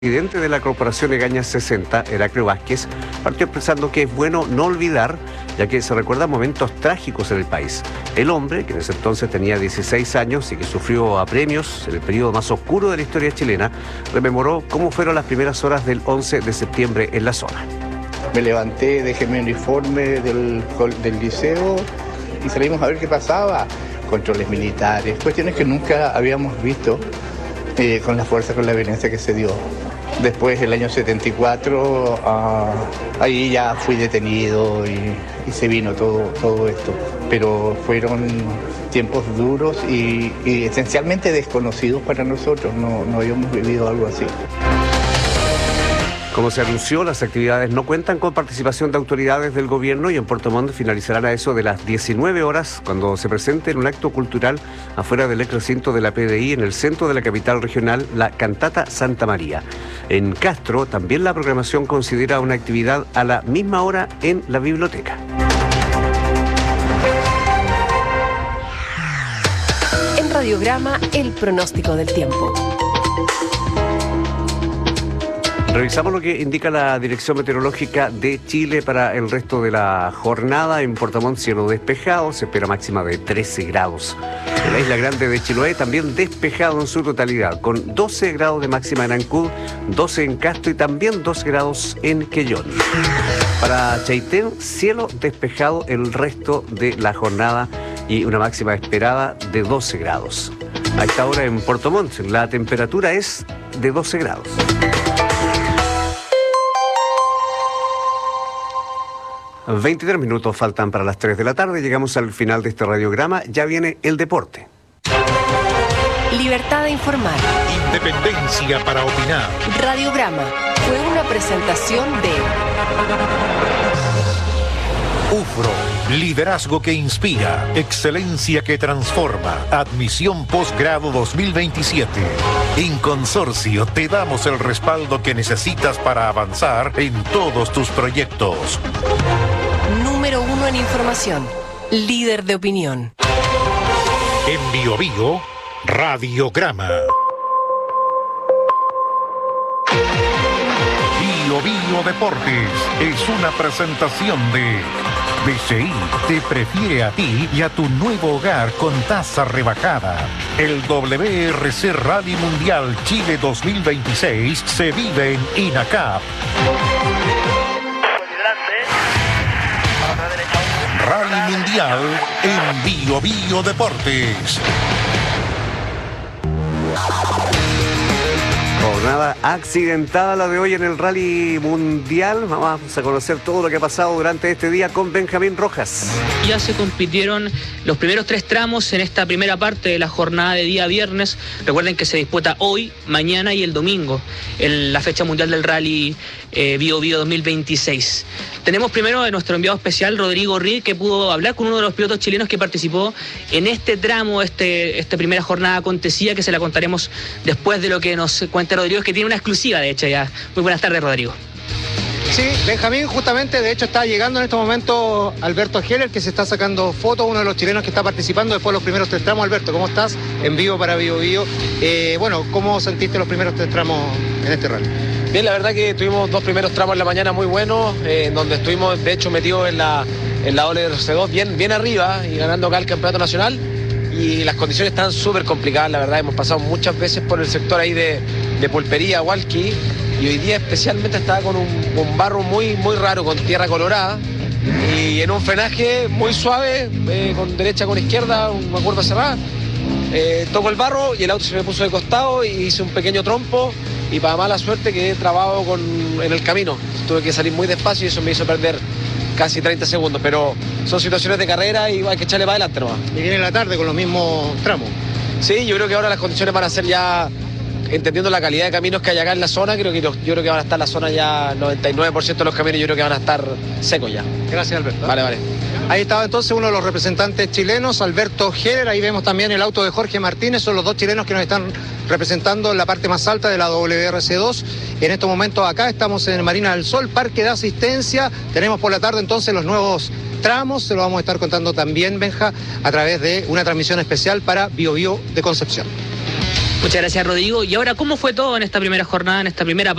presidente de la Corporación Egaña 60, Heraclio Vázquez, partió expresando que es bueno no olvidar, ya que se recuerdan momentos trágicos en el país. El hombre, que en ese entonces tenía 16 años y que sufrió apremios en el periodo más oscuro de la historia chilena, rememoró cómo fueron las primeras horas del 11 de septiembre en la zona. Me levanté, dejé mi uniforme del liceo y salimos a ver qué pasaba. Controles militares, cuestiones que nunca habíamos visto con la fuerza, con la violencia que se dio. Después, el año 74, ahí ya fui detenido y se vino todo esto. Pero fueron tiempos duros y esencialmente desconocidos para nosotros, no habíamos vivido algo así. Como se anunció, las actividades no cuentan con participación de autoridades del gobierno y en Puerto Montt finalizarán a eso de las 19 horas cuando se presente en un acto cultural afuera del recinto de la PDI en el centro de la capital regional, la Cantata Santa María. En Castro también la programación considera una actividad a la misma hora en la biblioteca. En Radiograma, el pronóstico del tiempo. Revisamos lo que indica la Dirección Meteorológica de Chile para el resto de la jornada. En Puerto Montt, cielo despejado, se espera máxima de 13 grados. En la Isla Grande de Chiloé, también despejado en su totalidad, con 12 grados de máxima en Ancud, 12 en Castro y también 12 grados en Quellón. Para Chaitén, cielo despejado el resto de la jornada y una máxima esperada de 12 grados. A esta hora en Puerto Montt, la temperatura es de 12 grados. 23 minutos faltan para las 3 de la tarde. Llegamos al final de este radiograma. Ya viene el deporte. Libertad de informar. Independencia para opinar. Radiograma fue una presentación de UFRO, liderazgo que inspira, excelencia que transforma, admisión posgrado 2027. En Consorcio te damos el respaldo que necesitas para avanzar en todos tus proyectos. Número 1 en información, líder de opinión. En Bio Bio, Radiograma. Bio Bio Deportes es una presentación de BCI te prefiere a ti y a tu nuevo hogar con tasa rebajada. El WRC Rally Mundial Chile 2026 se vive en INACAP. Rally Mundial en Bio Bio Deportes. Jornada accidentada la de hoy en el Rally Mundial. Vamos a conocer todo lo que ha pasado durante este día con Benjamín Rojas. Ya se compitieron los primeros 3 tramos en esta primera parte de la jornada de día viernes. Recuerden que se disputa hoy, mañana y el domingo en la fecha mundial del Rally Bio Bio 2026. Tenemos primero a nuestro enviado especial, Rodrigo Riz, que pudo hablar con uno de los pilotos chilenos que participó en este tramo, esta primera jornada acontecida, que se la contaremos después de lo que nos cuenta Rodrigo, que tiene una exclusiva, de hecho, ya. Muy buenas tardes, Rodrigo. Sí, Benjamín, justamente, de hecho, está llegando en este momento Alberto Heller, que se está sacando fotos, uno de los chilenos que está participando después de los primeros 3 tramos. Alberto, ¿cómo estás? En vivo para Bio Bio. Bueno, ¿cómo sentiste los primeros 3 tramos en este rally? Bien, la verdad que tuvimos 2 primeros tramos en la mañana muy buenos, donde estuvimos, de hecho, metidos en la WRC2 bien arriba y ganando acá el campeonato nacional. Y las condiciones están súper complicadas, la verdad. Hemos pasado muchas veces por el sector ahí de Pulpería, Hualqui, y hoy día especialmente estaba con un barro muy raro, con tierra colorada, y en un frenaje muy suave, con derecha con izquierda, una curva cerrada. Toco el barro y el auto se me puso de costado y hice un pequeño trompo, y para mala suerte quedé trabado en el camino. Tuve que salir muy despacio y eso me hizo perder casi 30 segundos, pero son situaciones de carrera y hay que echarle para adelante nomás. Y viene la tarde con los mismos tramos. Sí, yo creo que ahora las condiciones van a ser ya, entendiendo la calidad de caminos que hay acá en la zona, yo creo que van a estar la zona ya, 99% de los caminos yo creo que van a estar secos ya. Gracias, Alberto. Vale. Ahí estaba entonces uno de los representantes chilenos, Alberto Heller. Ahí vemos también el auto de Jorge Martínez. Son los 2 chilenos que nos están representando en la parte más alta de la WRC2. En estos momentos acá estamos en el Marina del Sol, Parque de Asistencia. Tenemos por la tarde entonces los nuevos tramos. Se lo vamos a estar contando también, Benja, a través de una transmisión especial para Bio Bio de Concepción. Muchas gracias, Rodrigo. Y ahora, ¿cómo fue todo en esta primera jornada, en esta primera